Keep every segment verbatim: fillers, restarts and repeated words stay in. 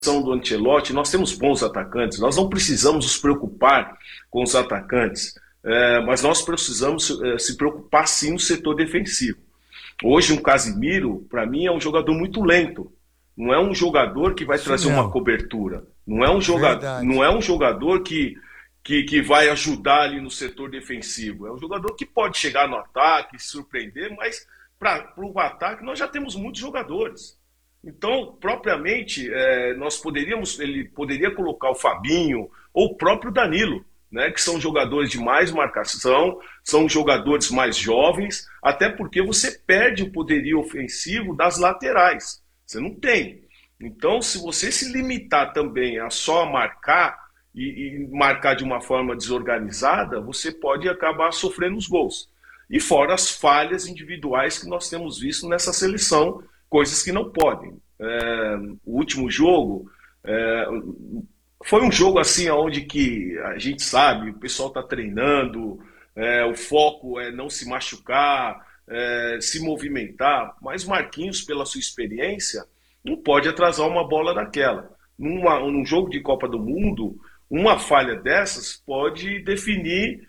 do Ancelotti, nós temos bons atacantes, nós não precisamos nos preocupar com os atacantes, é, mas nós precisamos é, se preocupar sim no setor defensivo. Hoje um Casemiro, para mim, é um jogador muito lento, não é um jogador que vai Isso trazer mesmo. uma cobertura, não é um jogador, Verdade. não é um jogador que, que, que vai ajudar ali no setor defensivo, é um jogador que pode chegar no ataque, surpreender, mas para o ataque nós já temos muitos jogadores. Então, propriamente, é, nós poderíamos, ele poderia colocar o Fabinho ou o próprio Danilo, né, que são jogadores de mais marcação, são jogadores mais jovens, até porque você perde o poderio ofensivo das laterais. Você não tem. Então, se você se limitar também a só marcar e, e marcar de uma forma desorganizada, você pode acabar sofrendo os gols. E fora as falhas individuais que nós temos visto nessa seleção, coisas que não podem. É, o último jogo é, foi um jogo assim onde que a gente sabe, o pessoal está treinando, é, o foco é não se machucar, é, se movimentar, mas Marquinhos, pela sua experiência, não pode atrasar uma bola daquela. Numa, num jogo de Copa do Mundo, uma falha dessas pode definir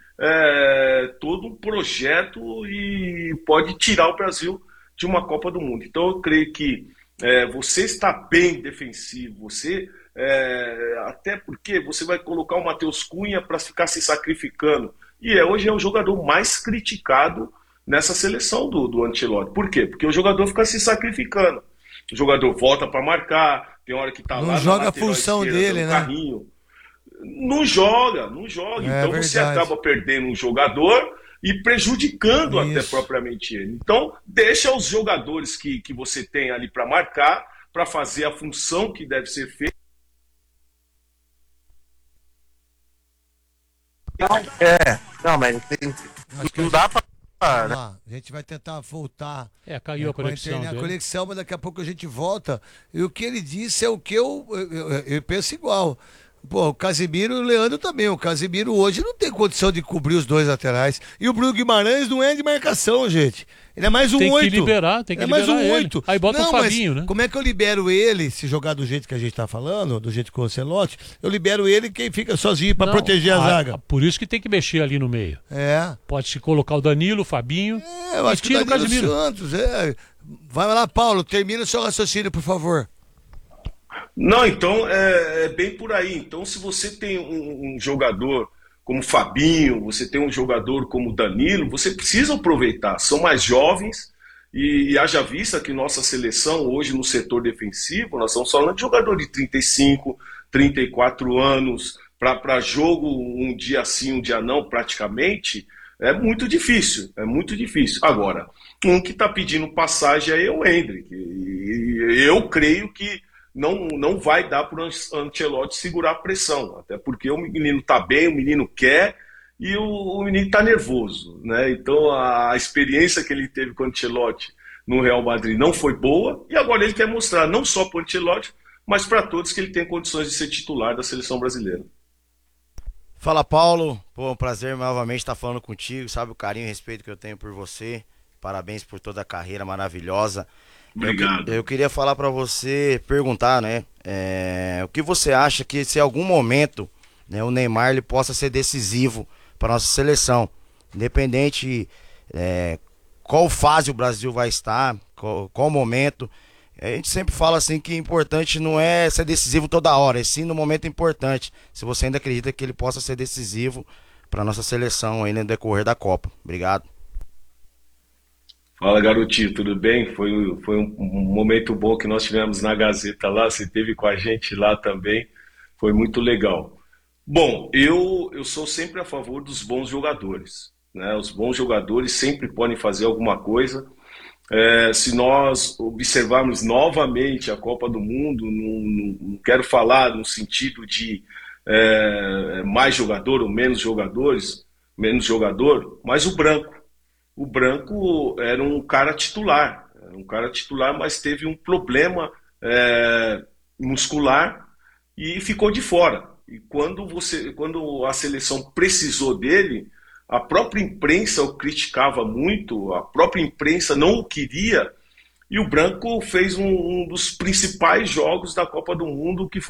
é, todo um projeto e pode tirar o Brasil de uma Copa do Mundo. Então eu creio que é, você está bem defensivo, você é, até porque você vai colocar o Matheus Cunha para ficar se sacrificando. E é, hoje é o jogador mais criticado nessa seleção do, do Ancelotti. Por quê? Porque o jogador fica se sacrificando. O jogador volta para marcar, tem hora que está lá Não na joga a lateral função esquerda, dele, tem um né? carrinho. Não joga, não joga. É Então você verdade. acaba perdendo um jogador e prejudicando até Isso. propriamente ele. Então, deixa os jogadores que, que você tem ali para marcar, para fazer a função que deve ser feita. É, não, mas tem, Acho que a não gente, dá pra. vamos Né? lá, a gente vai tentar voltar É, caiu é, a com a conexão internet, a dele. conexão, mas daqui a pouco a gente volta. E o que ele disse é o que eu, eu, eu- eu penso igual. Pô, o Casemiro e o Leandro também. O Casemiro hoje não tem condição de cobrir os dois laterais. E o Bruno Guimarães não é de marcação, gente. Ele é mais um Tem que oito. liberar, tem que é mais um liberar ele. oito. Aí bota o não, mas Fabinho, né? como é que eu libero ele, se jogar do jeito que a gente tá falando, do jeito que o Ancelotti, eu libero ele quem fica sozinho pra Não, proteger a zaga. Por isso que tem que mexer ali no meio. É. Pode se colocar o Danilo, o Fabinho. É, eu e acho que tira o o Danilo Casemiro. Santos, é. Vai lá, Paulo, termina o seu raciocínio, por favor. Não, então é, é bem por aí. Então, se você tem um, um jogador como Fabinho, você tem um jogador como Danilo, você precisa aproveitar. São mais jovens e, e haja vista que nossa seleção hoje no setor defensivo, nós estamos falando de jogador de trinta e cinco, trinta e quatro anos, para jogo um dia sim, um dia não, praticamente, é muito difícil, é muito difícil. Agora, um que está pedindo passagem aí é o Endrick. E eu creio que não, não vai dar para o Ancelotti segurar a pressão, até porque o menino está bem, o menino quer e o, o menino está nervoso, né? Então a, a experiência que ele teve com o Ancelotti no Real Madrid não foi boa e agora ele quer mostrar não só para o Ancelotti, mas para todos que ele tem condições de ser titular da seleção brasileira. Fala, Paulo. Pô, um prazer novamente estar falando contigo. Sabe o carinho e respeito que eu tenho por você. Parabéns por toda a carreira maravilhosa. Obrigado. Eu, eu queria falar pra você, perguntar, né? É, o que você acha que se em algum momento, né, o Neymar ele possa ser decisivo para nossa seleção, independente é, qual fase o Brasil vai estar, qual, qual momento. A gente sempre fala assim que importante não é ser decisivo toda hora, é sim no momento importante. Se você ainda acredita que ele possa ser decisivo para nossa seleção aí no decorrer da Copa. Obrigado. Fala, garotinho, tudo bem? Foi, foi um, um momento bom que nós tivemos na Gazeta lá, você esteve com a gente lá também, foi muito legal. Bom, eu, eu sou sempre a favor dos bons jogadores, né? Os bons jogadores sempre podem fazer alguma coisa. É, se nós observarmos novamente a Copa do Mundo, não, não quero falar no sentido de é, mais jogador ou menos jogadores, menos jogador, mas o Branco. O Branco era um cara titular, era um cara titular, mas teve um problema é, muscular e ficou de fora. E quando, você, quando a seleção precisou dele, a própria imprensa o criticava muito, a própria imprensa não o queria, E o Branco fez um, um dos principais jogos da Copa do Mundo, que foi